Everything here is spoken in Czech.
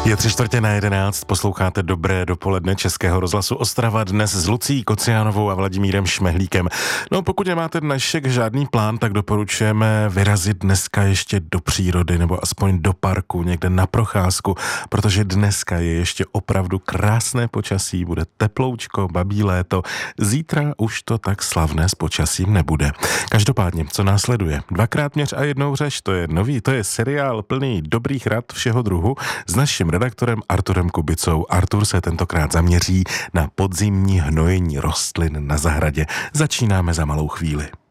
Je 11:45, posloucháte Dobré dopoledne Českého rozhlasu Ostrava, dnes s Lucí Kociánovou a Vladimírem Šmehlíkem. No, pokud nemáte dnešek žádný plán, tak doporučujeme vyrazit dneska ještě do přírody nebo aspoň do parku, někde na procházku, protože dneska je ještě opravdu krásné počasí, bude teploučko, babí léto, zítra už to tak slavné s počasím nebude. Každopádně, co následuje? Dvakrát měř a jednou řeš, to je seriál plný dobrých rad všeho druhu s naším redaktorem Arturem Kubicou. Artur se tentokrát zaměří na podzimní hnojení rostlin na zahradě. Začínáme za malou chvíli.